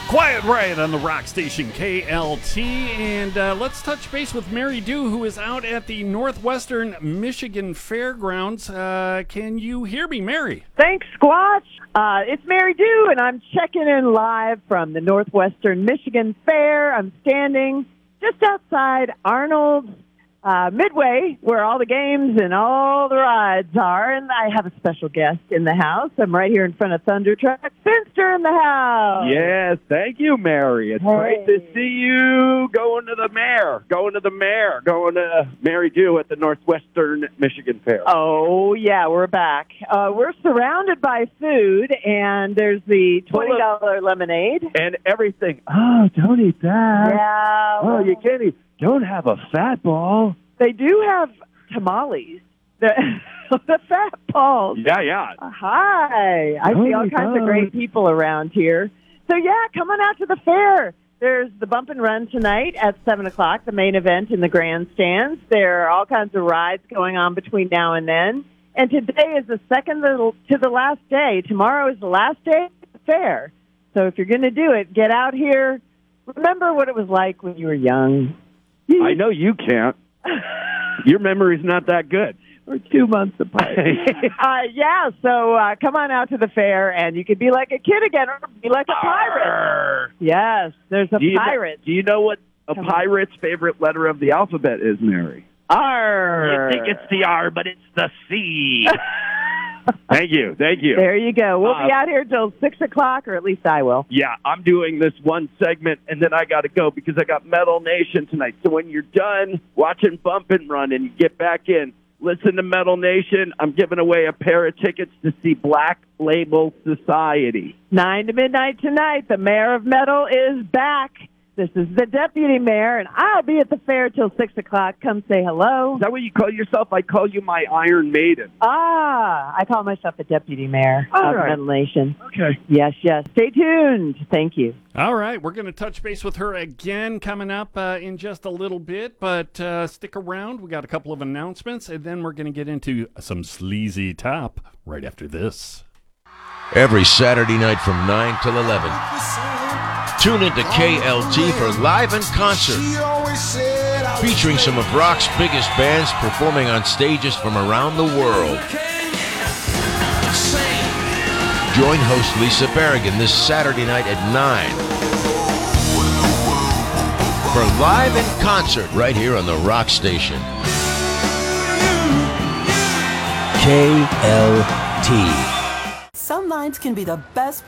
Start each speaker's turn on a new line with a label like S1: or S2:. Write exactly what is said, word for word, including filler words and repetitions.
S1: Quiet Riot on the rock station K L T, and uh, let's touch base with Mary Dew, who is out at the Northwestern Michigan Fairgrounds. Uh, can you hear me, Mary?
S2: Thanks, Squatch. Uh, it's Mary Dew, and I'm checking in live from the Northwestern Michigan Fair. I'm standing just outside Arnold's uh, Midway, where all the games and all the rides are, and I have a special guest in the house. I'm right here in front of Thunder Track. Finster in the house.
S3: Yes, thank you, Mary. It's
S2: Hey.
S3: great to see you going to the mayor, going to the mayor, going to Mary Dew at the Northwestern Michigan Fair.
S2: Oh, yeah, we're back. Uh, we're surrounded by food, and there's the twenty dollars lemonade.
S3: And everything. Oh, don't eat that.
S2: Yeah.
S3: Oh, you can't eat. Don't have a fat ball.
S2: They do have tamales. The, the fat balls.
S3: Yeah, yeah.
S2: Hi. I see all
S3: Oh,
S2: kinds of
S3: God.
S2: great people around here. So, yeah, come on out to the fair. There's the Bump and Run tonight at seven o'clock, the main event in the grandstands. There are all kinds of rides going on between now and then. And today is the second to the last day. Tomorrow is the last day of the fair. So if you're going to do it, get out here. Remember what it was like when you were young.
S3: I know you can't. Your memory's not that good.
S2: We're two months apart. uh, yeah, so uh, come on out to the fair, and you could be like a kid again or be like a pirate.
S3: Arr.
S2: Yes, there's a
S3: Do you,
S2: pirate.
S3: Know, do you know what a
S2: Come on.
S3: pirate's favorite letter of the alphabet is, Mary?
S2: Arr.
S3: You think it's the R, but it's the C. Thank you, thank you.
S2: There you go. We'll
S3: Uh,
S2: be out here till six o'clock, or at least I will.
S3: Yeah, I'm doing this one segment, and then I got to go because I got Metal Nation tonight. So when you're done watching Bump and Run and you get back in, listen to Metal Nation. I'm giving away a pair of tickets to see Black Label Society.
S2: Nine to midnight tonight. The mayor of metal is back. This is the deputy mayor, and I'll be at the fair till six o'clock. Come say hello.
S3: Is that what you call yourself? I call you my Iron Maiden.
S2: Ah, I call myself the deputy mayor
S3: All
S2: of
S3: right.
S2: Metal Nation.
S3: Okay.
S2: Yes, yes. Stay tuned. Thank you.
S1: All right, we're going to touch base with her again coming up uh, in just a little bit, but uh, stick around. We got a couple of announcements, and then we're going to get into some sleazy top right after this.
S4: Every Saturday night from nine till eleven. Tune into K L T for Live in Concert, featuring some of rock's biggest bands performing on stages from around the world. Join host Lisa Berrigan this Saturday night at nine for Live in Concert right here on the Rock Station. K L T.
S5: Some nights can be the best